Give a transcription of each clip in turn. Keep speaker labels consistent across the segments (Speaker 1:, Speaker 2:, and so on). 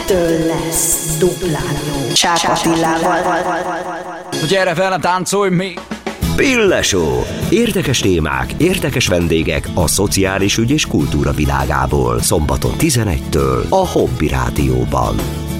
Speaker 1: ettől lesz duplán jó. Csák Attilával.
Speaker 2: Gyere velem, táncolj még!
Speaker 3: Pille Show. Érdekes témák, érdekes vendégek a szociális ügy és kultúra világából. Szombaton 11-től a Hobby Rádióban.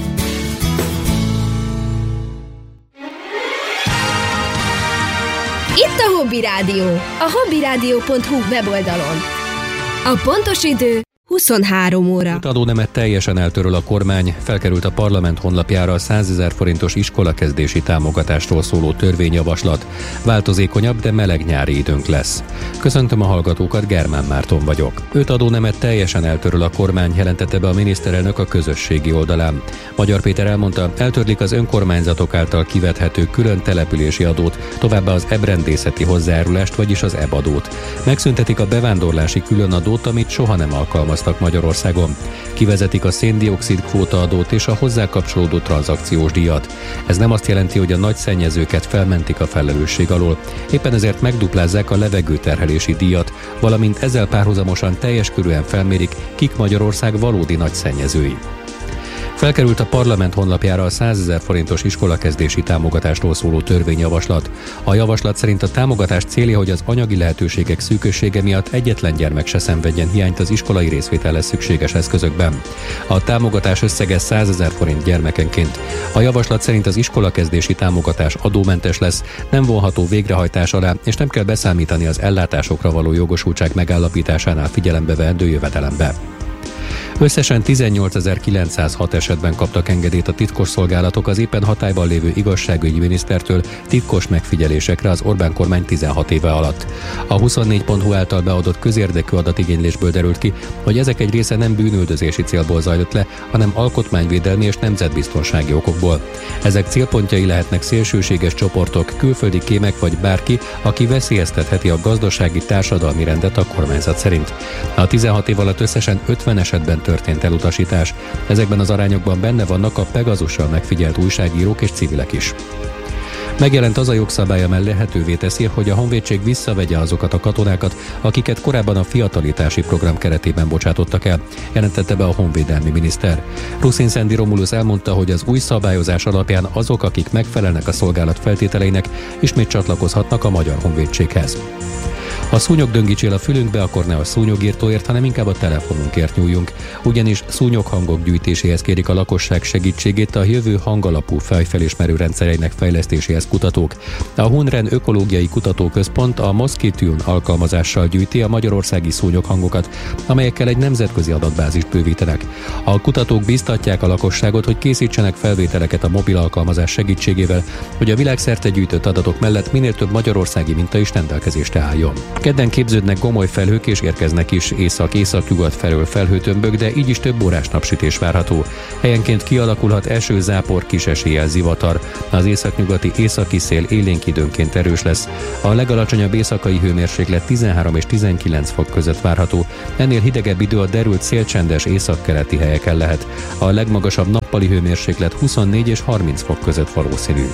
Speaker 4: Itt a Hobby Rádió, a hobbyradio.hu weboldalon. A pontos idő 23 óra.
Speaker 5: Adónemet teljesen eltöröl a kormány, felkerült a parlament honlapjára a 100 000 forintos iskolakezdési támogatástól szóló törvényjavaslat. Változékonyabb, de meleg nyári időnk lesz. Köszöntöm a hallgatókat, Germán Márton vagyok. 5 adónemet teljesen eltöröl a kormány, jelentette be a miniszterelnök a közösségi oldalán. Magyar Péter elmondta, eltörlik az önkormányzatok által kivethető külön települési adót, továbbá az ebrendészeti hozzájárulást, vagyis az EB-adót. Megszüntetik a bevándorlási különadót, amit soha nem alkalmaztak Magyarországon. Kivezetik a szén-dioxid kvótaadót és a hozzá kapcsolódó tranzakciós díjat. Ez nem azt jelenti, hogy a nagy szennyezőket felmentik a felelősség alól. Éppen ezért megduplázzák a levegőterhelési díjat, valamint ezzel párhuzamosan teljes körűen felmérik, kik Magyarország valódi nagy szennyezői. Felkerült a parlament honlapjára a 100 000 forintos iskolakezdési támogatástól szóló törvényjavaslat. A javaslat szerint a támogatás célja, hogy az anyagi lehetőségek szűkössége miatt egyetlen gyermek se szenvedjen hiányt az iskolai részvételhez szükséges eszközökben. A támogatás összege 100 000 forint gyermekenként. A javaslat szerint az iskolakezdési támogatás adómentes lesz, nem vonható végrehajtás alá, és nem kell beszámítani az ellátásokra való jogosultság megállapításánál figyelembe veendő jövedelembe. Összesen 18.906 esetben kaptak engedélyt a titkosszolgálatok az éppen hatályban lévő igazságügyi minisztertől titkos megfigyelésekre az Orbán kormány 16 éve alatt. A 24.hu által beadott közérdekű adatigénylésből derült ki, hogy ezek egy része nem bűnüldözési célból zajlott le, hanem alkotmányvédelmi és nemzetbiztonsági okokból. Ezek célpontjai lehetnek szélsőséges csoportok, külföldi kémek vagy bárki, aki veszélyeztetheti a gazdasági társadalmi rendet a kormányzat szerint. A 16 év alatt összesen 50 esetben történt elutasítás. Ezekben az arányokban benne vannak a Pegasussal megfigyelt újságírók és civilek is. Megjelent az a jogszabály, amely lehetővé teszi, hogy a honvédség visszavegye azokat a katonákat, akiket korábban a fiatalítási program keretében bocsátottak el, jelentette be a honvédelmi miniszter. Ruszin Szendi Romulus elmondta, hogy az új szabályozás alapján azok, akik megfelelnek a szolgálat feltételeinek, ismét csatlakozhatnak a magyar honvédséghez. Ha szúnyog döngítsél a fülünkbe, akkor ne a szúnyogírtóért, hanem inkább a telefonunkért nyúljunk. Ugyanis szúnyoghangok gyűjtéséhez kérik a lakosság segítségét a jövő hangalapú fejfelismerő rendszereinek fejlesztéséhez kutatók. A Hunren Ökológiai Kutatóközpont a Mosquitune alkalmazással gyűjti a magyarországi szúnyoghangokat, amelyekkel egy nemzetközi adatbázist bővítenek. A kutatók biztatják a lakosságot, hogy készítsenek felvételeket a mobil alkalmazás segítségével, hogy a világszerte gyűjtött adatok mellett minél több magyarországi minta is rendelkezésre álljon. Kedden képződnek gomoly felhők és érkeznek is észak-északnyugat felől felhőtömbök, de így is több órás napsütés várható. Helyenként kialakulhat eső, zápor, kis eséllyel zivatar. Az északnyugati északi szél élénk időnként erős lesz. A legalacsonyabb éjszakai hőmérséklet 13 és 19 fok között várható. Ennél hidegebb idő a derült szélcsendes északkeleti helyeken lehet. A legmagasabb nappali hőmérséklet 24 és 30 fok között valószínű.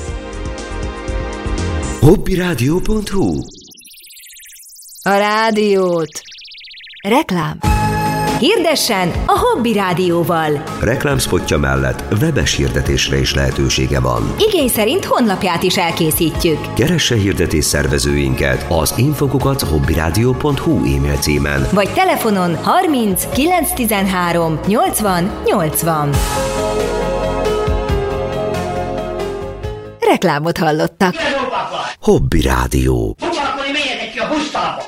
Speaker 3: hobbyradio.hu.
Speaker 4: A rádiót. Reklám. Hirdessen a Hobby Rádióval.
Speaker 3: Reklámszpotja mellett webes hirdetésre is lehetősége van.
Speaker 4: Igény szerint honlapját is elkészítjük.
Speaker 3: Keresse hirdetés szervezőinket az info@hobbyradio.hu e-mail címen.
Speaker 4: Vagy telefonon 30 913 80 80. Reklámot hallottak.
Speaker 3: Hobby Rádió.
Speaker 6: Pucsakolni menjetek ki a busztalba!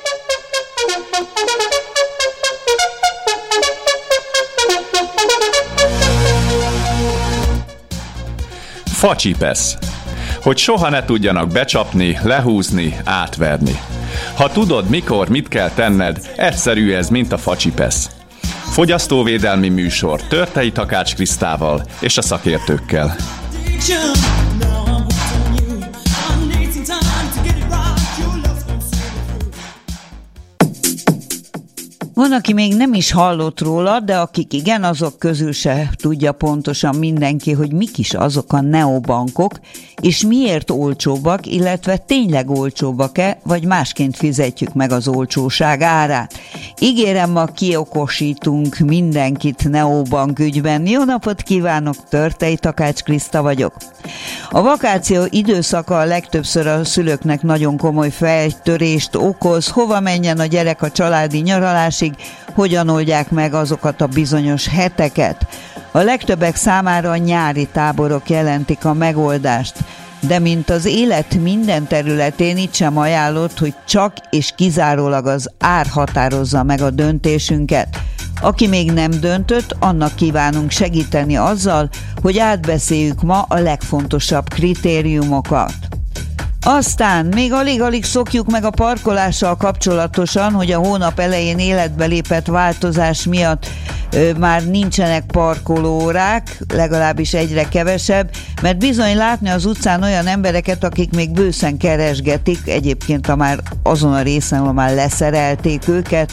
Speaker 7: Facsipesz. Hogy soha ne tudjanak becsapni, lehúzni, átverni. Ha tudod, mikor, mit kell tenned, egyszerű ez, mint a facsipesz. Fogyasztóvédelmi műsor Törtei Takács Krisztával és a szakértőkkel.
Speaker 8: Van, aki még nem is hallott róla, de akik igen, azok közül se tudja pontosan mindenki, hogy mik is azok a neobankok, és miért olcsóbbak, illetve tényleg olcsóbbak-e, vagy másként fizetjük meg az olcsóság árát. Ígérem, ma kiokosítunk mindenkit neobank ügyben. Jó napot kívánok, Törtei Takács Kriszta vagyok. A vakáció időszaka a legtöbbször a szülőknek nagyon komoly fejtörést okoz. Hova menjen a gyerek a családi nyaralásig, hogyan oldják meg azokat a bizonyos heteket. A legtöbbek számára a nyári táborok jelentik a megoldást, de mint az élet minden területén, itt sem ajánlott, hogy csak és kizárólag az ár határozza meg a döntésünket. Aki még nem döntött, annak kívánunk segíteni azzal, hogy átbeszéljük ma a legfontosabb kritériumokat. Aztán még alig-alig szokjuk meg a parkolással kapcsolatosan, hogy a hónap elején életbe lépett változás miatt már nincsenek parkolórák, legalábbis egyre kevesebb, mert bizony látni az utcán olyan embereket, akik még bőszen keresgetik, egyébként már azon a részen, ahol már leszerelték őket,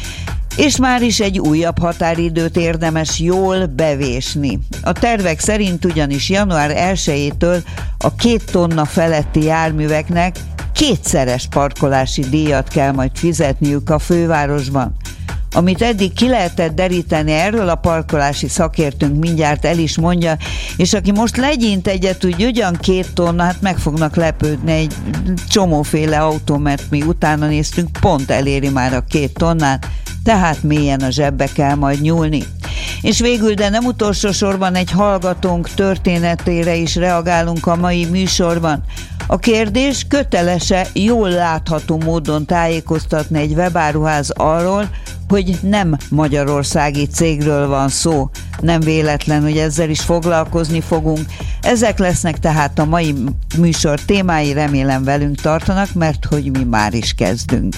Speaker 8: és már is egy újabb határidőt érdemes jól bevésni. A tervek szerint ugyanis január 1-től a 2 tonna feletti járműveknek 2-szeres parkolási díjat kell majd fizetniük a fővárosban. Amit eddig ki lehetett deríteni, erről a parkolási szakértőnk mindjárt el is mondja, és aki most legyint egyet, úgy ugyan 2 tonna, hát meg fognak lepődni egy csomóféle autó, mert mi utána néztünk, pont eléri már a 2 tonnát, tehát mélyen a zsebbe kell majd nyúlni. És végül, de nem utolsó sorban egy hallgatónk történetére is reagálunk a mai műsorban. A kérdés, kötelese jól látható módon tájékoztatni egy webáruház arról, hogy nem magyarországi cégről van szó. Nem véletlen, hogy ezzel is foglalkozni fogunk. Ezek lesznek tehát a mai műsor témái, remélem velünk tartanak, mert hogy mi már is kezdünk.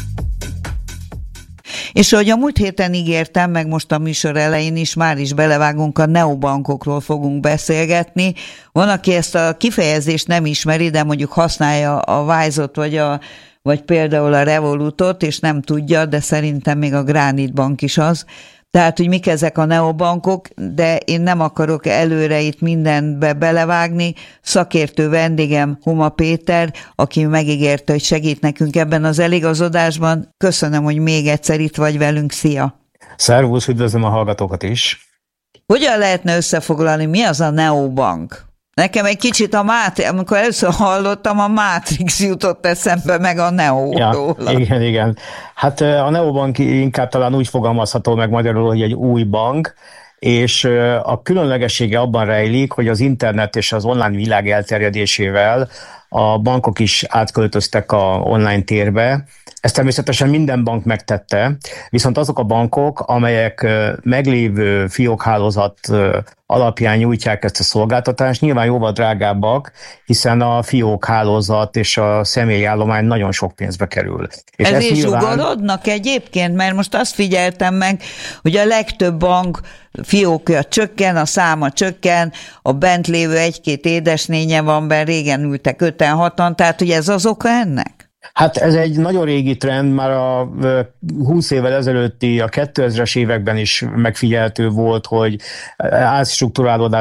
Speaker 8: És ahogy a múlt héten ígértem, meg most a műsor elején is, már is belevágunk, a neobankokról fogunk beszélgetni. Van, aki ezt a kifejezést nem ismeri, de mondjuk használja a Wise-ot, vagy például a Revolutot, és nem tudja, de szerintem még a Granit Bank is az. Tehát, hogy mik ezek a neobankok, de én nem akarok előre itt mindenbe belevágni. Szakértő vendégem Huma Péter, aki megígérte, hogy segít nekünk ebben az eligazodásban. Köszönöm, hogy még egyszer itt vagy velünk. Szia!
Speaker 9: Szervusz, üdvözlöm a hallgatókat is! Hogyan
Speaker 8: lehetne összefoglalni, mi az a neobank? Nekem egy kicsit amikor először hallottam, a Matrix jutott eszembe, meg a Neo.
Speaker 9: Ja, igen. Hát a neobank inkább talán úgy fogalmazható meg magyarul, hogy egy új bank, és a különlegessége abban rejlik, hogy az internet és az online világ elterjedésével a bankok is átköltöztek a online térbe. Ezt természetesen minden bank megtette, viszont azok a bankok, amelyek meglévő fiókhálózat alapján nyújtják ezt a szolgáltatást, nyilván jóval drágábbak, hiszen a fiókhálózat és a személyállomány nagyon sok pénzbe kerül. És
Speaker 8: ez is ugorodnak egyébként, mert most azt figyeltem meg, hogy a legtöbb bank fiókja csökken, a száma csökken, a bent lévő 1-2 édesnénye van benne, régen ültek 5-6-an, tehát hogy ez az oka ennek?
Speaker 9: Hát ez egy nagyon régi trend, már a 20 évvel ezelőtti, a 2000-es években is megfigyelhető volt, hogy átstruktúrálódás